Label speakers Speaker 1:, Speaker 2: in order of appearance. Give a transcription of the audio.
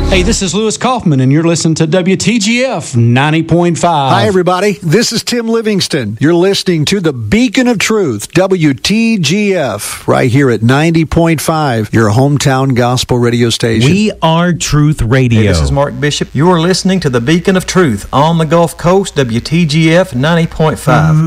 Speaker 1: Hey, this is Lewis Kaufman, and you're listening to WTGF 90.5.
Speaker 2: Hi, everybody. This is Tim Livingston. You're listening to the Beacon of Truth, WTGF, right here at 90.5, your hometown gospel radio station.
Speaker 3: We are Truth Radio.
Speaker 4: Hey, this is Mark Bishop. You are listening to the Beacon of Truth on the Gulf Coast, WTGF 90.5.